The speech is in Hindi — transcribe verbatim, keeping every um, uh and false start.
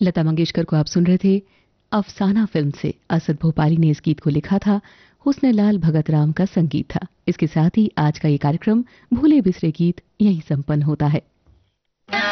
लता मंगेशकर को आप सुन रहे थे अफसाना फिल्म से। असद भोपाली ने इस गीत को लिखा था, हुस्न लाल भगत राम का संगीत था। इसके साथ ही आज का ये कार्यक्रम भूले बिसरे गीत यहीं संपन्न होता है।